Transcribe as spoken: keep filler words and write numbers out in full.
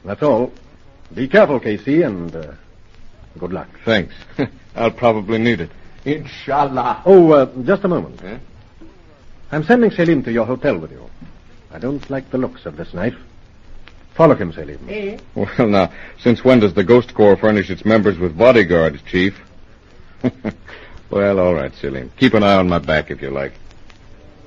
That's all. Be careful, Casey, and uh, good luck. Thanks. I'll probably need it. Inshallah. Oh, uh, just a moment. Huh? I'm sending Selim to your hotel with you. I don't like the looks of this knife. Follow him, Selim. Eh? Well, now, since when does the Ghost Corps furnish its members with bodyguards, Chief? Well, all right, Selim. Keep an eye on my back if you like.